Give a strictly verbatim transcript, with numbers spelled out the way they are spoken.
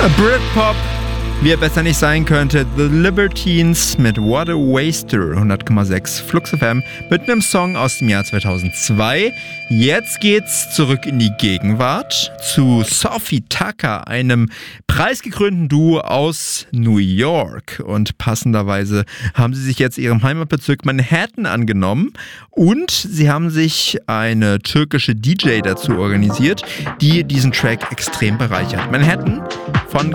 Britpop, wie er besser nicht sein könnte. The Libertines mit What a Waster, hundert Komma sechs Flux F M, mit einem Song aus dem Jahr zweitausendzwei. Jetzt geht's zurück in die Gegenwart zu Sophie Tucker, einem preisgekrönten Duo aus New York. Und passenderweise haben sie sich jetzt ihrem Heimatbezirk Manhattan angenommen und sie haben sich eine türkische D J dazu organisiert, die diesen Track extrem bereichert. Manhattan von